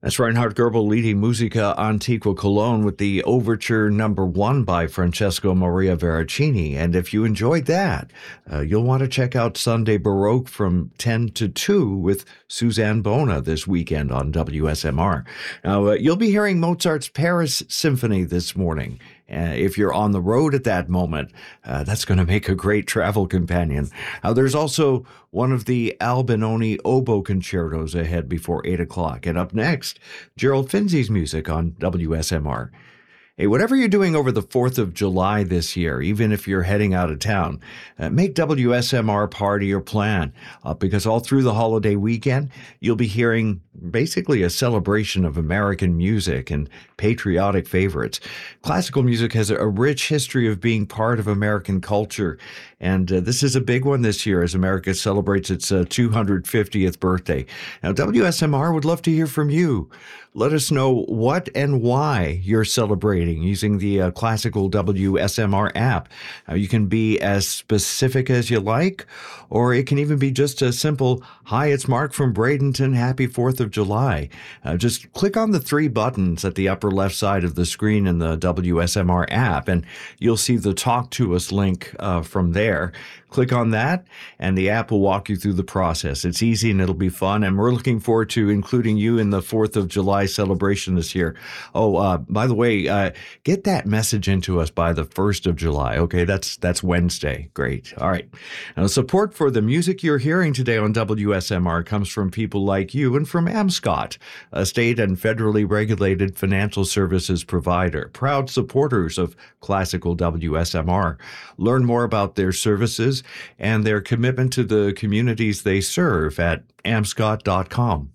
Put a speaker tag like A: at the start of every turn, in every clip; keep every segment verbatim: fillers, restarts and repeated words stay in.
A: That's Reinhard Goebel leading Musica Antiqua Cologne with the Overture Number One by Francesco Maria Veracini. And if you enjoyed that, uh, you'll want to check out Sunday Baroque from ten to two with Suzanne Bona this weekend on W S M R. Now, uh, you'll be hearing Mozart's Paris Symphony this morning. Uh, if you're on the road at that moment, uh, that's going to make a great travel companion. Uh, there's also one of the Albinoni oboe concertos ahead before eight o'clock. And up next, Gerald Finzi's music on W S M R. Hey, whatever you're doing over the fourth of July this year, even if you're heading out of town, uh, make W S M R part of your plan, uh, because all through the holiday weekend, you'll be hearing basically a celebration of American music and patriotic favorites. Classical music has a rich history of being part of American culture, and uh, this is a big one this year as America celebrates its uh, two hundred fiftieth birthday. Now, W S M R would love to hear from you. Let us know what and why you're celebrating using the uh, Classical W S M R app. Uh, you can be as specific as you like, or it can even be just a simple, "Hi, it's Mark from Bradenton. Happy fourth of July." Uh, just click on the three buttons at the upper left side of the screen in the W S M R app, and you'll see the Talk to Us link uh, from there. Click on that, and the app will walk you through the process. It's easy, and it'll be fun, and we're looking forward to including you in the fourth of July celebration this year. Oh, uh, by the way, uh, get that message into us by the first of July. Okay, that's that's Wednesday. Great. All right. Now, support for the music you're hearing today on W S M R comes from people like you and from Amscot, a state and federally regulated financial services provider, proud supporters of Classical W S M R. Learn more about their services and their commitment to the communities they serve at amscot dot com.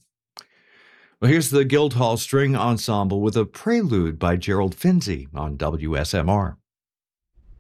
A: Well, here's the Guildhall String Ensemble with a prelude by Gerald Finzi on W S M R.